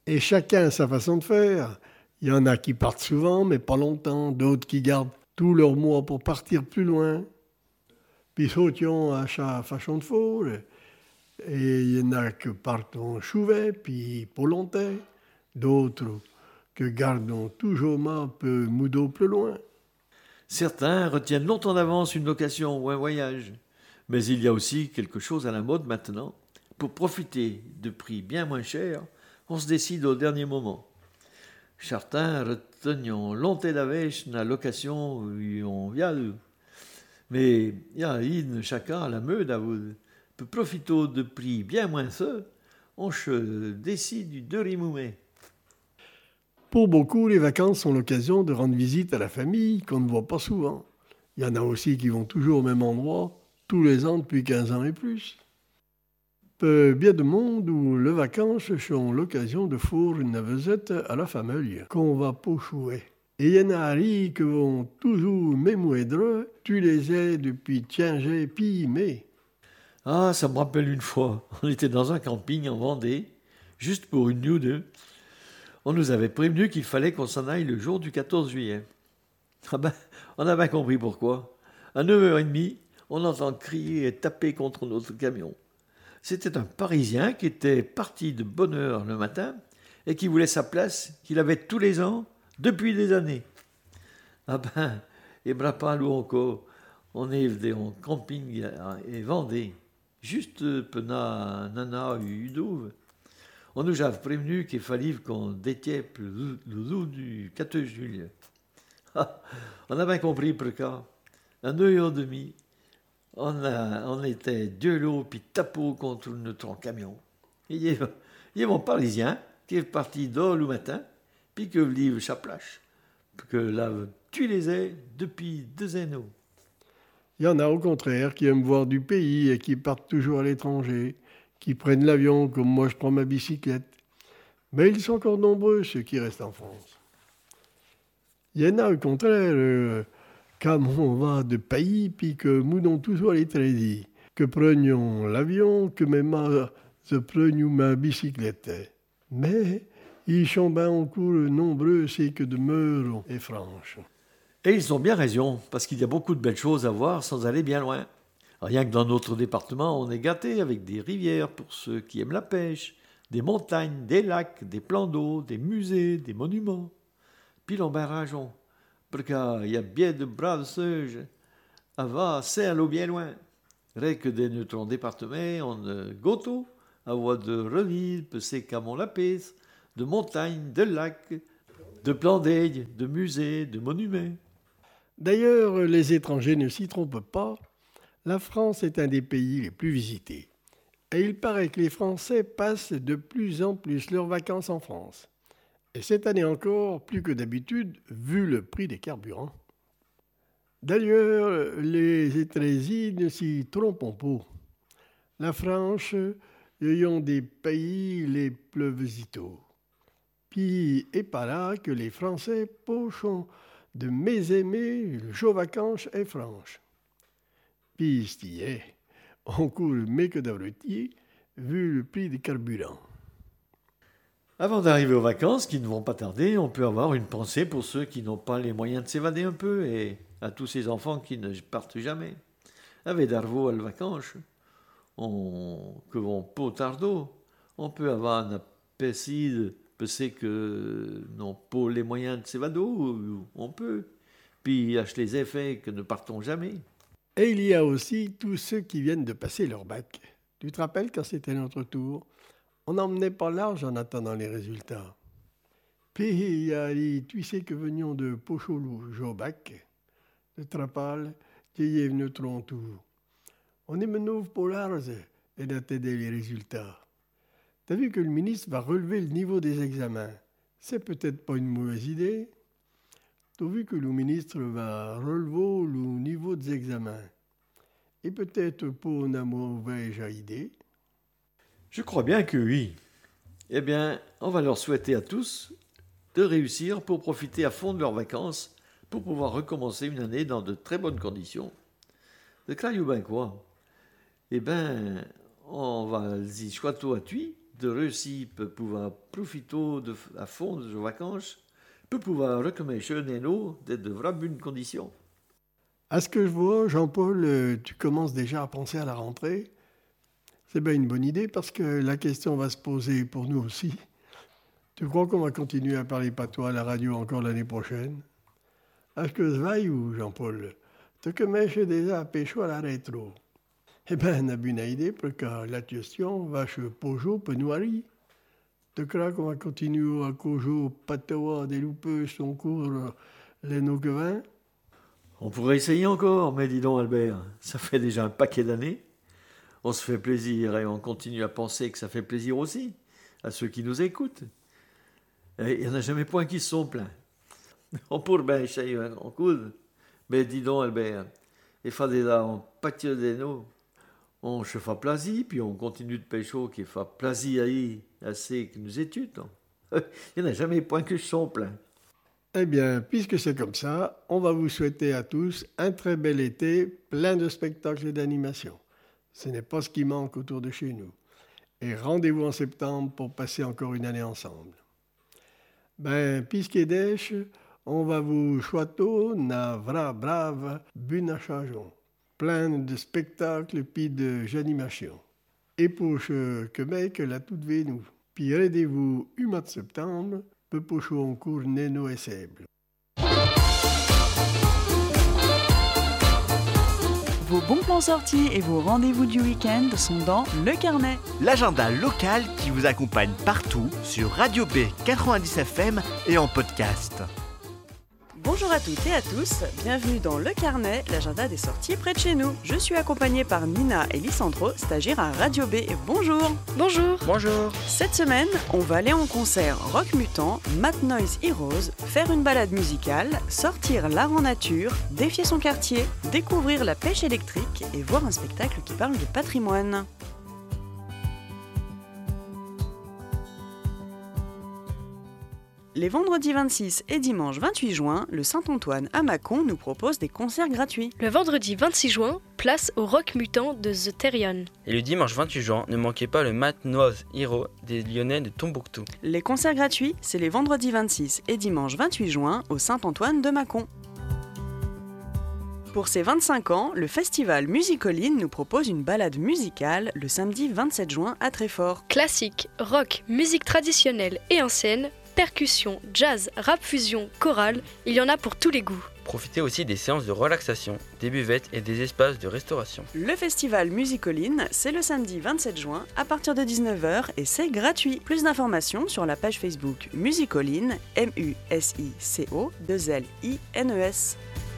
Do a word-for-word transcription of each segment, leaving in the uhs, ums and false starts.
Et chacun a sa façon de faire. Il y en a qui partent souvent, mais pas longtemps. D'autres qui gardent tout leur mois pour partir plus loin. Puis sautions à sa façon de faire. Et il y en a qui partent en chouvet, puis pas longtemps. D'autres que gardent toujours un peu moudot plus loin. Certains retiennent longtemps d'avance une location ou un voyage. Mais il y a aussi quelque chose à la mode maintenant. Pour profiter de prix bien moins chers, on se décide au dernier moment. Certains retiennent longtemps d'avance la location où on vient. Mais il y a une chacun à la meute à vous. Pour profiter de prix bien moins ceux, on se décide de remoumer. Pour beaucoup, les vacances sont l'occasion de rendre visite à la famille qu'on ne voit pas souvent. Il y en a aussi qui vont toujours au même endroit, tous les ans depuis quinze ans et plus. Peu bien de monde où les vacances sont l'occasion de faire une visite à la famille qu'on va pochouer. Et il y en a qui vont toujours mémoindre, tu les aies depuis tiens puis mai. Ah, ça me rappelle une fois, on était dans un camping en Vendée, juste pour une nuit ou deux. On nous avait prévenu qu'il fallait qu'on s'en aille le jour du quatorze juillet. Ah ben, on a bien compris pourquoi. À neuf heures trente, on entend crier et taper contre notre camion. C'était un Parisien qui était parti de bonne heure le matin et qui voulait sa place qu'il avait tous les ans depuis des années. Ah ben, et Brapalou encore, on est venu en camping et Vendée, juste pena nana udouve. On nous a prévenu qu'il fallait qu'on détienne le loup du quatorze juillet. Ah, on a bien compris pourquoi. À neuf heures trente, on, a, on était deux lots puis tapeau contre notre camion. Il y a mon Parisien qui est parti dehors le matin, puis que livre sa plage, que là, tu les aies depuis deux années. Il y en a au contraire qui aiment voir du pays et qui partent toujours à l'étranger, qui prennent l'avion comme moi je prends ma bicyclette. Mais ils sont encore nombreux ceux qui restent en France. Il y en a au contraire, euh, comme on va de pays, puis que moudons toujours à l'étranger, que prenions l'avion, que même je prenions ma bicyclette. Mais ils sont bien encore nombreux ceux que demeurent et franches. Et ils ont bien raison, parce qu'il y a beaucoup de belles choses à voir sans aller bien loin. Rien que dans notre département, on est gâté avec des rivières pour ceux qui aiment la pêche, des montagnes, des lacs, des plans d'eau, des musées, des monuments. Puis l'on a raison, parce qu'il y a bien de braves seuges à voir, c'est à l'eau bien loin. Rien que dans notre département, on a goto, à voir de revilles, c'est comme on l'appelle, de montagnes, de lacs, de plans d'aigle, de musées, de monuments. D'ailleurs, les étrangers ne s'y trompent pas. La France est un des pays les plus visités. Et il paraît que les Français passent de plus en plus leurs vacances en France. Et cette année encore, plus que d'habitude, vu le prix des carburants. D'ailleurs, les étrangers ne s'y trompent pas. La France ayant des pays les plus visités. Puis, et par là que les Français pochent de mes aimés, le jour vacances est franche. Puis, c'y est, on court mais que d'avreutier, vu le prix des carburants. Avant d'arriver aux vacances, qui ne vont pas tarder, on peut avoir une pensée pour ceux qui n'ont pas les moyens de s'évader un peu et à tous ces enfants qui ne partent jamais. Avec d'arvo à les vacances, on, que vont pas tardo, on peut avoir un appétit de ceux que n'ont pas les moyens de s'évader, on peut. Puis acheter les effets que ne partons jamais. Et il y a aussi tous ceux qui viennent de passer leur bac. Tu te rappelles quand c'était notre tour? On n'emmenait pas large en attendant les résultats. Puis il y a les tu sais que venions de Pocholou, Jobac, de Trapal, qui est venu notre tour. On est menou pour large et d'attendre les résultats. T'as vu que le ministre va relever le niveau des examens. C'est peut-être pas une mauvaise idée. T'as vu que le ministre va relever le niveau des examens. Et peut-être pas une mauvaise idée. Je crois bien que oui. Eh bien, on va leur souhaiter à tous de réussir pour profiter à fond de leurs vacances, pour pouvoir recommencer une année dans de très bonnes conditions. De croyez bien quoi? Eh bien, on va y choisir à Thuy, de réussir pour pouvoir profiter de, à fond de vos vacances, pour pouvoir recommencer et nous d'être de vraies bonnes conditions. À ce que je vois, Jean-Paul, euh, tu commences déjà à penser à la rentrée. C'est bien une bonne idée parce que la question va se poser pour nous aussi. Tu crois qu'on va continuer à parler patois à la radio encore l'année prochaine? Est-ce que ça va ou Jean-Paul? Tu commences déjà à pêcher à la rétro. Eh bien, on a une idée parce que la question va chez Pojo Penoiri. Tu crois qu'on va continuer à Cojo patois délouper son cours les noquevins? On pourrait essayer encore, mais dis donc Albert, ça fait déjà un paquet d'années. On se fait plaisir et on continue à penser que ça fait plaisir aussi à ceux qui nous écoutent. Et il n'y en a jamais point qui se sont plaints. On pourrait bien essayer un grand coup, mais dis donc Albert, il faut déjà en pâtir de nous. On se fait plaisir, puis on continue de pêcher qui fait plaisir à ceux qui nous étudient. Il n'y en a jamais point qui se sont plaints. Eh bien, puisque c'est comme ça, on va vous souhaiter à tous un très bel été, plein de spectacles et d'animations. Ce n'est pas ce qui manque autour de chez nous. Et rendez-vous en septembre pour passer encore une année ensemble. Ben, puisqu'il est on va vous choisir na vra brave buna chajon, plein de spectacles puis d'animations. Et pour ce que mec la toute vie nous. Puis rendez-vous le mois de septembre. Peu pocho en cours Neno et Sèble. Vos bons plans sortis et vos rendez-vous du week-end sont dans Le Carnet. L'agenda local qui vous accompagne partout sur Radio B quatre-vingt-dix F M et en podcast. Bonjour à toutes et à tous, bienvenue dans Le Carnet, l'agenda des sorties près de chez nous. Je suis accompagnée par Nina et Lissandro, stagiaires à Radio B. Bonjour. Bonjour. Bonjour. Cette semaine, on va aller en concert Rock Mutant, Math Noise Heroes, faire une balade musicale, sortir l'art en nature, défier son quartier, découvrir la pêche électrique et voir un spectacle qui parle de patrimoine. Les vendredis vingt-six et dimanche vingt-huit juin, le Saint-Antoine à Mâcon nous propose des concerts gratuits. Le vendredi vingt-six juin, place au Rock Mutant de The Therion. Et le dimanche vingt-huit juin, ne manquez pas le Math Noise Hero des Lyonnais de Tombouctou. Les concerts gratuits, c'est les vendredis vingt-six et dimanche vingt-huit juin au Saint-Antoine de Mâcon. Pour ses vingt-cinq ans, le festival Musicoline nous propose une balade musicale le samedi vingt-sept juin à Treffort. Classique, rock, musique traditionnelle et ancienne, percussion, jazz, rap fusion, chorale, il y en a pour tous les goûts. Profitez aussi des séances de relaxation, des buvettes et des espaces de restauration. Le festival Musicoline, c'est le samedi vingt-sept juin à partir de dix-neuf heures et c'est gratuit. Plus d'informations sur la page Facebook Musicoline, M U S I C O deux L I N E S.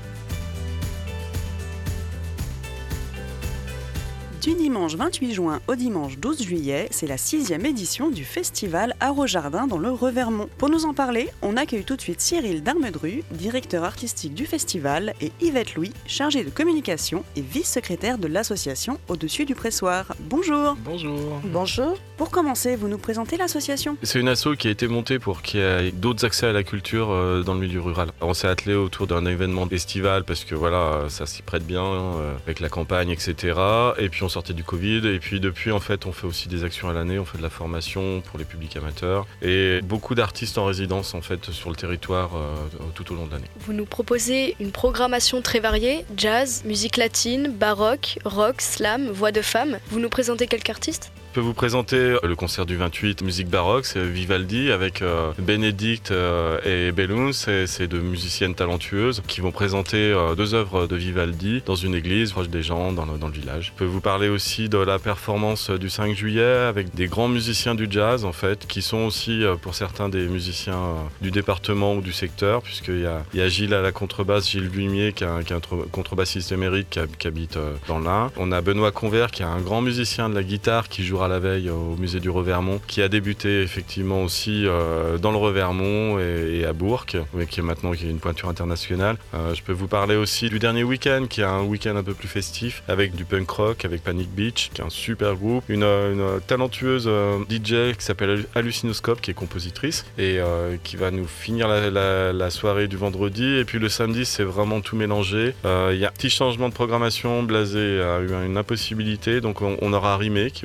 Du dimanche vingt-huit juin au dimanche douze juillet, c'est la sixième édition du festival Arrojardin dans le Revermont. Pour nous en parler, on accueille tout de suite Cyril Darmedru, directeur artistique du festival, et Yvette Louis, chargée de communication et vice-secrétaire de l'association Au-dessus du pressoir. Bonjour. Bonjour. Bonjour. Pour commencer, vous nous présentez l'association? C'est une asso qui a été montée pour qu'il y ait d'autres accès à la culture dans le milieu rural. On s'est attelé autour d'un événement estival parce que voilà, ça s'y prête bien avec la campagne, et cetera. Et puis on sortait du Covid et puis depuis en fait on fait aussi des actions à l'année, on fait de la formation pour les publics amateurs et beaucoup d'artistes en résidence en fait sur le territoire euh, tout au long de l'année. Vous nous proposez une programmation très variée, jazz, musique latine, baroque, rock, slam, voix de femme. Vous nous présentez quelques artistes ? Je peux vous présenter le concert du vingt-huit, musique baroque, c'est Vivaldi avec euh, Bénédicte euh, et Bellum, c'est, c'est deux musiciennes talentueuses qui vont présenter euh, deux œuvres de Vivaldi dans une église proche des gens dans le, dans le village. Je peux vous parler aussi de la performance du cinq juillet avec des grands musiciens du jazz en fait, qui sont aussi euh, pour certains des musiciens euh, du département ou du secteur, puisqu'il y a, il y a Gilles à la contrebasse, Gilles Guimier qui est un, qui est un contrebassiste émérite qui, qui habite euh, dans l'Ain. On a Benoît Convert qui est un grand musicien de la guitare qui joue à la veille au musée du Revermont, qui a débuté effectivement aussi euh, dans le Revermont et, et à Bourg, mais qui est maintenant qui est une pointure internationale. Euh, je peux vous parler aussi du dernier week-end, qui est un week-end un peu plus festif, avec du punk rock, avec Panic Beach, qui est un super groupe, une, une talentueuse euh, D J qui s'appelle Hallucinoscope, qui est compositrice, et euh, qui va nous finir la, la, la soirée du vendredi, et puis le samedi, c'est vraiment tout mélangé. Il euh, y a un petit changement de programmation, Blasé a eu une impossibilité, donc on, on aura Rimé, qui est aussi un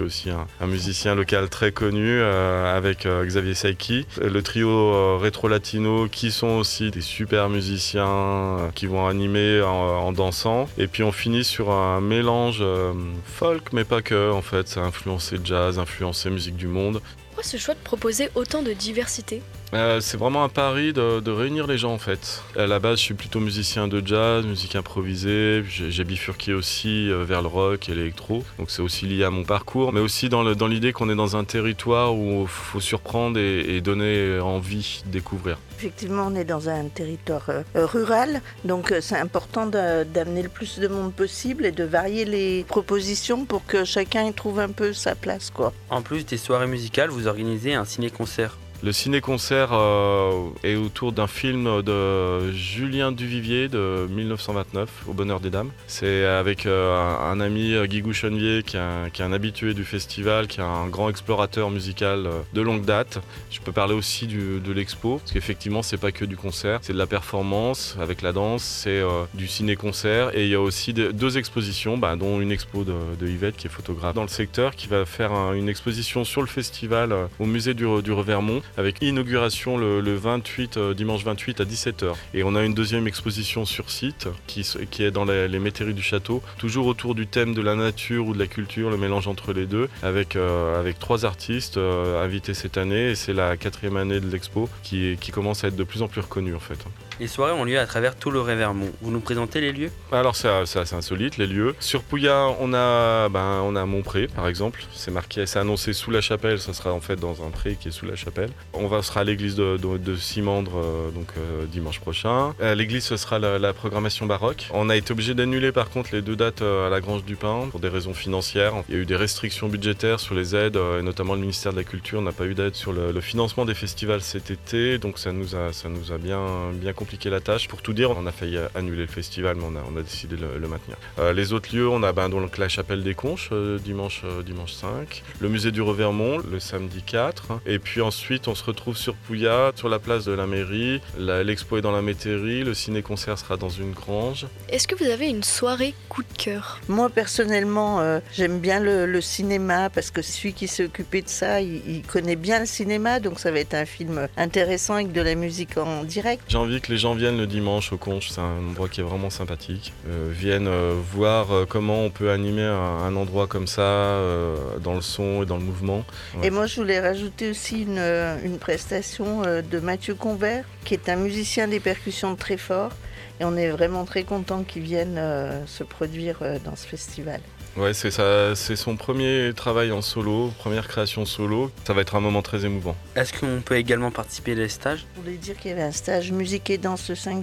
un, un musicien local très connu euh, avec euh, Xavier Saiki. Le trio euh, Rétro Latino qui sont aussi des super musiciens euh, qui vont animer en, en dansant. Et puis on finit sur un mélange euh, folk, mais pas que en fait. Ça a influencé jazz, influencé musique du monde. Pourquoi ce choix de proposer autant de diversité ? Euh, c'est vraiment un pari de, de réunir les gens en fait. À la base, je suis plutôt musicien de jazz, musique improvisée. J'ai, j'ai bifurqué aussi euh, vers le rock et l'électro. Donc c'est aussi lié à mon parcours, mais aussi dans, le, dans l'idée qu'on est dans un territoire où il faut surprendre et, et donner envie de découvrir. Effectivement, on est dans un territoire euh, rural, donc euh, c'est important de, d'amener le plus de monde possible et de varier les propositions pour que chacun y trouve un peu sa place, quoi. En plus des soirées musicales, vous organisez un ciné-concert. Le ciné-concert euh, est autour d'un film de Julien Duvivier de dix-neuf cent vingt-neuf, Au bonheur des dames. C'est avec euh, un, un ami, Guy Gouchonnier, qui est, un, qui est un habitué du festival, qui est un grand explorateur musical de longue date. Je peux parler aussi du, de l'expo, parce qu'effectivement, c'est pas que du concert, c'est de la performance avec la danse, c'est euh, du ciné-concert. Et il y a aussi de, deux expositions, bah, dont une expo de, de Yvette, qui est photographe dans le secteur, qui va faire un, une exposition sur le festival euh, au musée du, du Revermont, avec inauguration le, le vingt-huit, euh, dimanche vingt-huit à dix-sept heures. Et on a une deuxième exposition sur site qui, qui est dans les, les métairies du château, toujours autour du thème de la nature ou de la culture, le mélange entre les deux, avec, euh, avec trois artistes euh, invités cette année. Et c'est la quatrième année de l'expo qui, qui commence à être de plus en plus reconnue en fait. Les soirées ont lieu à travers tout le Revermont. Vous nous présentez les lieux ? Alors c'est, c'est assez insolite les lieux. Sur Pouillat, on a, ben, on a Montpré par exemple. C'est marqué, c'est annoncé sous la chapelle. Ça sera en fait dans un pré qui est sous la chapelle. On va sera à l'église de, de, de Simandre euh, donc euh, dimanche prochain. À l'église, ce sera la, la programmation baroque. On a été obligé d'annuler par contre les deux dates euh, à la Grange du Pin pour des raisons financières. Il y a eu des restrictions budgétaires sur les aides, euh, et notamment le ministère de la Culture n'a pas eu d'aide sur le, le financement des festivals cet été. Donc ça nous a, ça nous a bien, bien compliqué la tâche. Pour tout dire, on a failli annuler le festival, mais on a, on a décidé de le, le maintenir. Euh, les autres lieux, on a ben, donc la chapelle des Conches euh, dimanche, euh, dimanche cinq, le musée du Revermont le samedi quatre, et puis ensuite on se retrouve sur Pouillat, sur la place de la mairie. La, l'expo est dans la métairie, le ciné-concert sera dans une grange. Est-ce que vous avez une soirée coup de cœur ? Moi, personnellement, euh, j'aime bien le, le cinéma parce que celui qui s'est occupé de ça, il, il connaît bien le cinéma, donc ça va être un film intéressant avec de la musique en direct. J'ai envie que les gens viennent le dimanche au Conche, c'est un endroit qui est vraiment sympathique. Euh, viennent euh, voir euh, comment on peut animer un, un endroit comme ça, euh, dans le son et dans le mouvement. Ouais. Et moi, je voulais rajouter aussi une, une prestation de Mathieu Convert, qui est un musicien des percussions très fort. Et on est vraiment très content qu'il vienne euh, se produire euh, dans ce festival. Ouais, c'est, ça, c'est son premier travail en solo, première création solo. Ça va être un moment très émouvant. Est-ce qu'on peut également participer à des stages ? Je voulais dire qu'il y avait un stage musique et danse le cinq